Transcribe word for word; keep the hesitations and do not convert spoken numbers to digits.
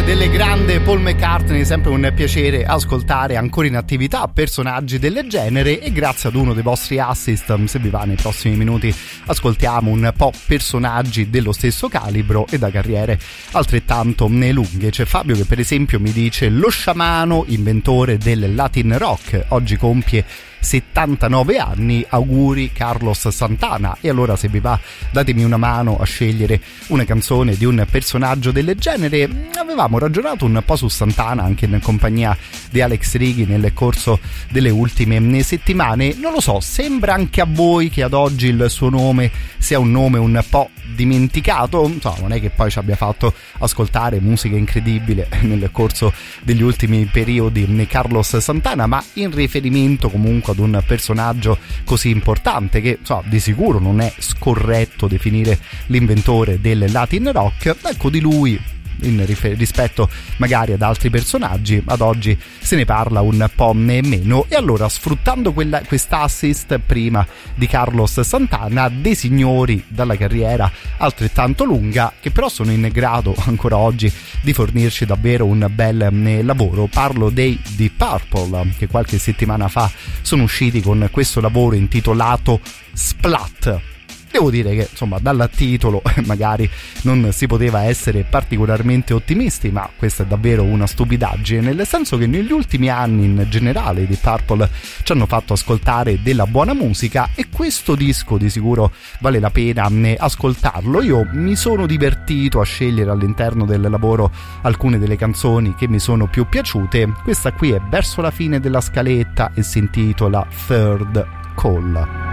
del grande Paul McCartney, sempre un piacere ascoltare ancora in attività personaggi del genere, e grazie ad uno dei vostri assist, se vi va nei prossimi minuti ascoltiamo un po' personaggi dello stesso calibro e da carriere altrettanto lunghe. C'è Fabio che per esempio mi dice: lo sciamano inventore del Latin rock oggi compie settantanove anni, auguri Carlos Santana. E allora, se vi va, datemi una mano a scegliere una canzone di un personaggio del genere. Avevamo ragionato un po' su Santana anche in compagnia di Alex Righi nel corso delle ultime settimane. Non lo so, sembra anche a voi che ad oggi il suo nome sia un nome un po' dimenticato? Insomma, non è che poi ci abbia fatto ascoltare musica incredibile nel corso degli ultimi periodi Carlos Santana, ma in riferimento comunque ad un personaggio così importante che, so, di sicuro non è scorretto definire l'inventore del Latin rock, ecco, di lui in rifer- rispetto magari ad altri personaggi ad oggi se ne parla un po' meno. E allora, sfruttando quella, quest'assist prima di Carlos Santana, dei signori dalla carriera altrettanto lunga che però sono in grado ancora oggi di fornirci davvero un bel lavoro, parlo dei Deep Purple, che qualche settimana fa sono usciti con questo lavoro intitolato Splat. Devo dire che, insomma, dal titolo magari non si poteva essere particolarmente ottimisti, ma questa è davvero una stupidaggine, nel senso che negli ultimi anni in generale i Deep Purple ci hanno fatto ascoltare della buona musica, e questo disco di sicuro vale la pena ascoltarlo. Io mi sono divertito a scegliere all'interno del lavoro alcune delle canzoni che mi sono più piaciute. Questa qui è verso la fine della scaletta e si intitola Third Call.